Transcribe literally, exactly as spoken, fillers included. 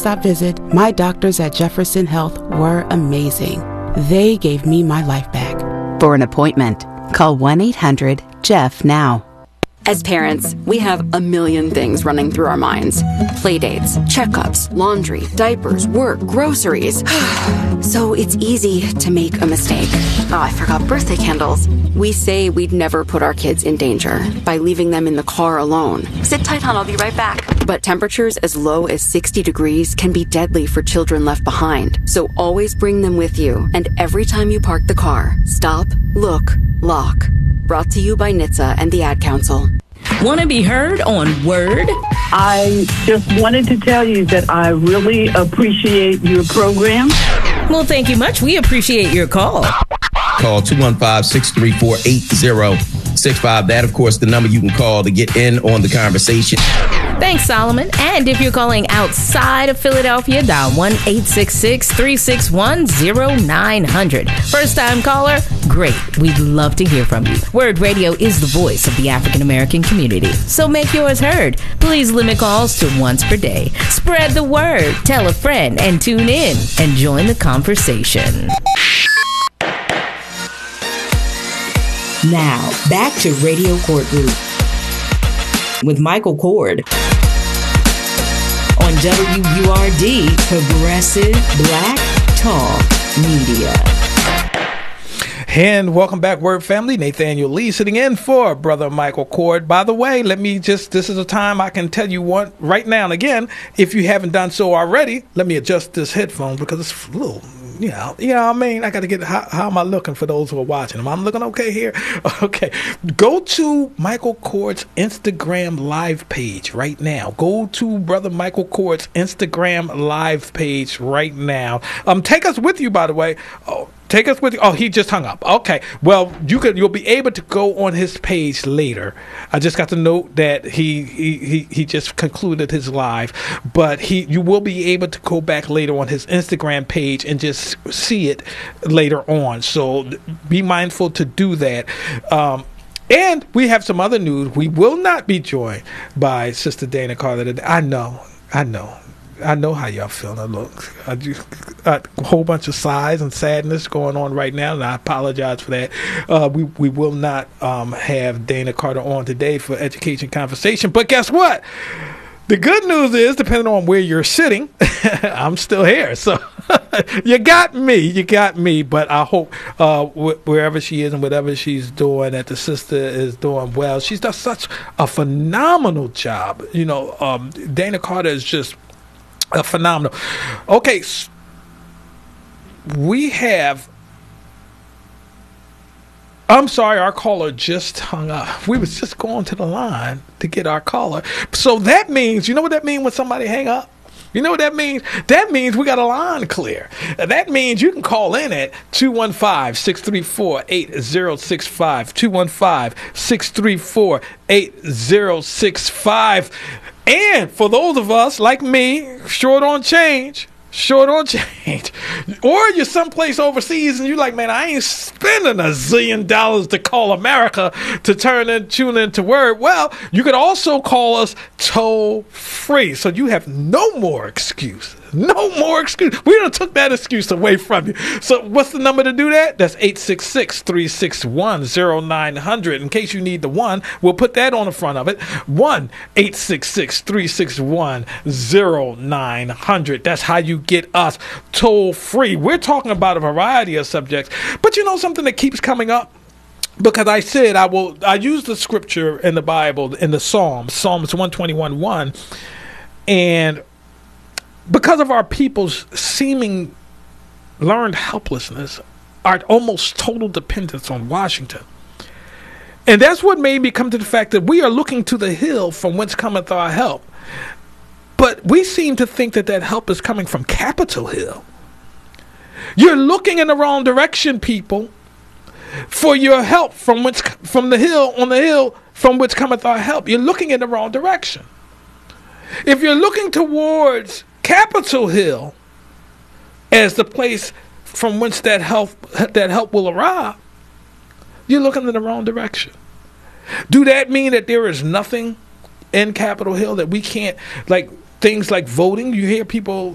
post-op visit, my doctors at Jefferson Health were amazing. They gave me my life back. For an appointment, call one eight hundred J E F F now. As parents, we have a million things running through our minds. Playdates, checkups, laundry, diapers, work, groceries. So it's easy to make a mistake. Oh, I forgot birthday candles. We say we'd never put our kids in danger by leaving them in the car alone. Sit tight, hon, I'll be right back. But temperatures as low as sixty degrees can be deadly for children left behind. So always bring them with you. And every time you park the car, stop, look, lock. Brought to you by N H T S A and the Ad Council. Want to be heard on Word? I just wanted to tell you that I really appreciate your program. Well, thank you much. We appreciate your call. Call two one five, six three four, eight zero six five. That, of course, the number you can call to get in on the conversation. Thanks, Solomon. And if you're calling outside of Philadelphia, dial one eight six six, three six one, zero nine zero zero. First-time caller? Great. We'd love to hear from you. Word Radio is the voice of the African-American community, so make yours heard. Please limit calls to once per day. Spread the word. Tell a friend and tune in and join the conversation. Now, back to Radio Courtroom with Michael Cord on W U R D, Progressive Black Talk Media. And welcome back, Word Family. Nathaniel Lee sitting in for Brother Michael Cord. By the way, let me just, this is a time I can tell you what, right now and again, if you haven't done so already, let me adjust this headphone because it's a little, you know, you know what I mean? I got to get, how, how am I looking for those who are watching? Am I looking okay here? Okay. Go to Michael Cord's Instagram live page right now. Go to Brother Michael Cord's Instagram live page right now. Um, take us with you, by the way. Oh, Take us with you. Oh, he just hung up. Okay. Well, you could. You'll be able to go on his page later. I just got to note that he he he, he just concluded his live, but he you will be able to go back later on his Instagram page and just see it later on. So be mindful to do that. Um, and we have some other news. We will not be joined by Sister Dana Carter today. I know. I know. I know how y'all feeling. Look, I just, a whole bunch of sighs and sadness going on right now, and I apologize for that. Uh, we we will not um, have Dana Carter on today for Education Conversation. But guess what? The good news is, depending on where you're sitting, I'm still here. So you got me. You got me. But I hope uh, wh- wherever she is and whatever she's doing, that the sister is doing well. She's done such a phenomenal job. You know, um, Dana Carter is just Uh, phenomenal. Okay, we have. I'm sorry, our caller just hung up. We was just going to the line to get our caller. So that means, you know what that means when somebody hang up? You know what that means? That means we got a line clear. That means you can call in at two one five, six three four, eight zero six five, two one five, six three four, eight zero six five. And for those of us like me, short on change, short on change, or you're someplace overseas and you're like, man, I ain't spending a zillion dollars to call America to turn and tune into Word. Well, you could also call us toll free, so you have no more excuse. No more excuse. We done took that excuse away from you. So what's the number to do that? That's eight six six, three six one, zero nine zero zero. In case you need the one, we'll put that on the front of it. one eight six six, three six one, zero nine zero zero. That's how you get us toll free. We're talking about a variety of subjects. But you know something that keeps coming up? Because I said I will I use the scripture in the Bible, in the Psalms, Psalms one twenty-one one, and because of our people's seeming learned helplessness, our almost total dependence on Washington. And that's what made me come to the fact that we are looking to the hill from whence cometh our help. But we seem to think that that help is coming from Capitol Hill. You're looking in the wrong direction, people, for your help from which, from the hill, on the hill from which cometh our help. You're looking in the wrong direction. If you're looking towards Capitol Hill as the place from whence that help that help will arrive, you're looking in the wrong direction. Do that mean that there is nothing in Capitol Hill that we can't, like things like voting? You hear people